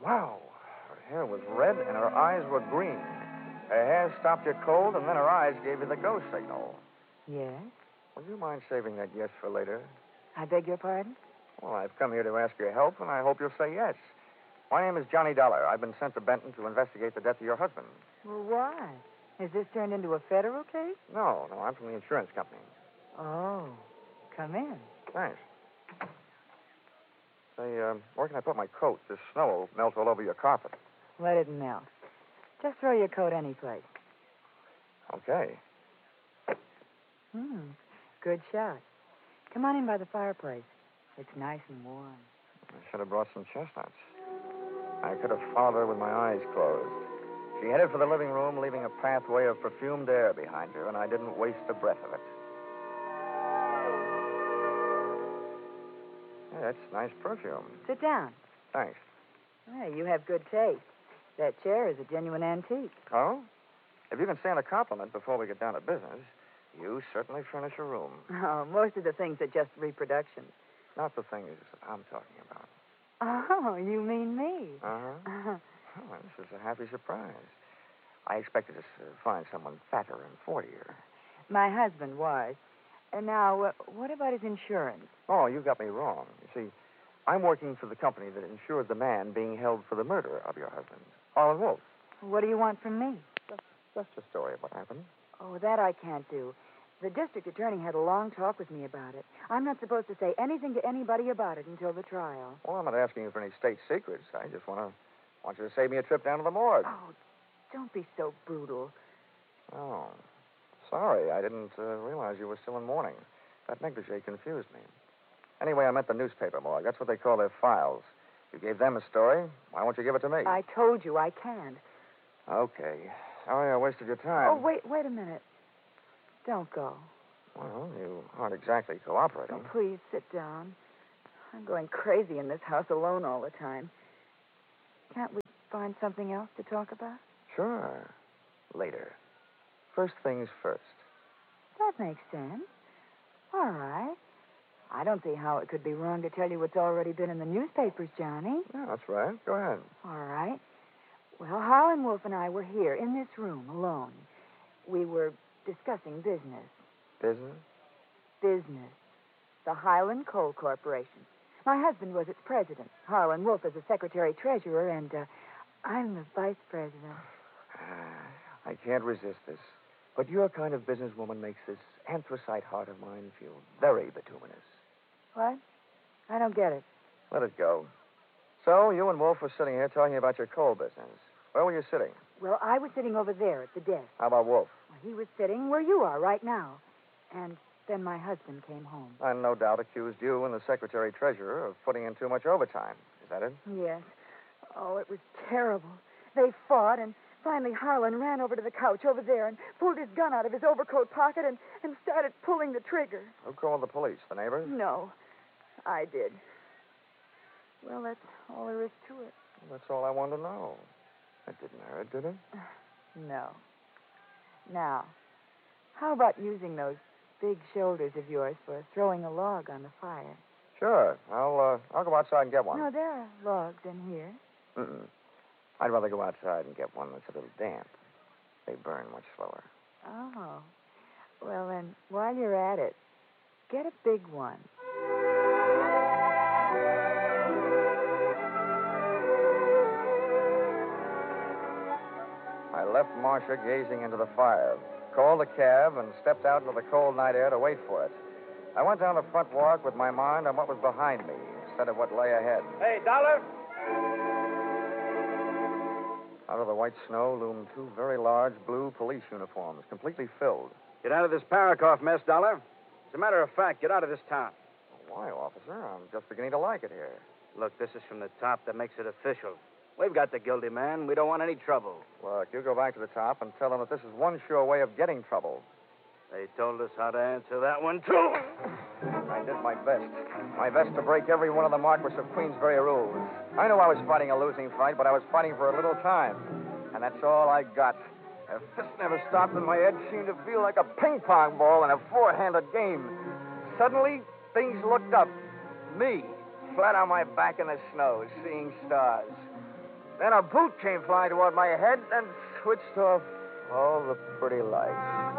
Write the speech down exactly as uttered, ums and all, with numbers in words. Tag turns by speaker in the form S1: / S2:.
S1: Wow. Her hair was red and her eyes were green. Her hair stopped you cold, and then her eyes gave you the go signal.
S2: Yes?
S1: Would you mind saving that yes for later?
S2: I beg your pardon?
S1: Well, I've come here to ask your help, and I hope you'll say yes. My name is Johnny Dollar. I've been sent to Benton to investigate the death of your husband.
S2: Well, why? Has this turned into a federal case?
S1: No, no, I'm from the insurance company.
S2: Oh, come in.
S1: Thanks. Say, uh, where can I put my coat? This snow will melt all over your carpet.
S2: Let it melt. Just throw your coat any place.
S1: Okay.
S2: Hmm, good shot. Come on in by the fireplace. It's nice and warm.
S1: I should have brought some chestnuts. I could have followed her with my eyes closed. She headed for the living room, leaving a pathway of perfumed air behind her, and I didn't waste a breath of it. Hey, that's nice perfume.
S2: Sit down.
S1: Thanks.
S2: Hey, you have good taste. That chair is a genuine antique.
S1: Oh? If you can stand a compliment before we get down to business, you certainly furnish a room.
S2: Oh, most of the things are just reproductions.
S1: Not the things I'm talking about.
S2: Oh, you mean me?
S1: Uh-huh. Oh, this is a happy surprise. I expected to uh, find someone fatter and fortier.
S2: My husband was. And now, uh, what about his insurance?
S1: Oh, you got me wrong. You see, I'm working for the company that insured the man being held for the murder of your husband, Harlan Wolf.
S2: What do you want from me?
S1: Just, just a story of what happened.
S2: Oh, that I can't do. The district attorney had a long talk with me about it. I'm not supposed to say anything to anybody about it until the trial.
S1: Well, I'm not asking you for any state secrets. I just want to want you to save me a trip down to the morgue.
S2: Oh, don't be so brutal.
S1: Oh, sorry. I didn't uh, realize you were still in mourning. That negligee confused me. Anyway, I meant the newspaper morgue. That's what they call their files. You gave them a story. Why won't you give it to me?
S2: I told you I can't.
S1: Okay. Sorry I wasted your time.
S2: Oh, wait, wait a minute. Don't go.
S1: Well, you aren't exactly cooperating.
S2: Oh, please sit down. I'm going crazy in this house alone all the time. Can't we find something else to talk about?
S1: Sure. Later. First things first.
S2: That makes sense. All right. I don't see how it could be wrong to tell you what's already been in the newspapers, Johnny.
S1: Yeah, that's right. Go ahead.
S2: All right. Well, Harlan Wolf and I were here in this room alone. We were discussing business.
S1: Business?
S2: Business. The Highland Coal Corporation. My husband was its president. Harlan Wolf is the secretary-treasurer, and uh, I'm the vice president.
S1: I can't resist this. But your kind of businesswoman makes this anthracite heart of mine feel very bituminous.
S2: What? I don't get it.
S1: Let it go. So, you and Wolf were sitting here talking about your coal business. Where were you sitting?
S2: Well, I was sitting over there at the desk.
S1: How about Wolf?
S2: Well, he was sitting where you are right now. And then my husband came home.
S1: And no doubt accused you and the secretary-treasurer of putting in too much overtime. Is that it?
S2: Yes. Oh, it was terrible. They fought, and finally Harlan ran over to the couch over there and pulled his gun out of his overcoat pocket and, and started pulling the trigger.
S1: Who called the police? The neighbors?
S2: No, I did. Well, that's all there is to it.
S1: Well, that's all I wanted to know. It didn't hurt, did it?
S2: No. Now, how about using those big shoulders of yours for throwing a log on the fire?
S1: Sure. I'll uh, I'll go outside and get one.
S2: No, there are logs in here.
S1: Mm-mm. I'd rather go outside and get one that's a little damp. They burn much slower.
S2: Oh. Well, then, while you're at it, get a big one.
S1: I left Marcia gazing into the fire, called a cab, and stepped out into the cold night air to wait for it. I went down the front walk with my mind on what was behind me instead of what lay ahead.
S3: Hey, Dollar!
S1: Out of the white snow loomed two very large blue police uniforms, completely filled.
S3: Get out of this Parakoff mess, Dollar. As a matter of fact, get out of this town.
S1: Why, officer? I'm just beginning to like it here.
S3: Look, this is from the top that makes it official. We've got the guilty man. We don't want any trouble.
S1: Look, you go back to the top and tell them that this is one sure way of getting trouble.
S3: They told us how to answer that one, too.
S1: I did my best. My best to break every one of the Marquis of Queensberry rules. I knew I was fighting a losing fight, but I was fighting for a little time. And that's all I got. A fist never stopped, and my head seemed to feel like a ping pong ball in a four-handed game. Suddenly, things looked up. Me, flat on my back in the snow, seeing stars. Then a boot came flying toward my head and switched off all the pretty lights.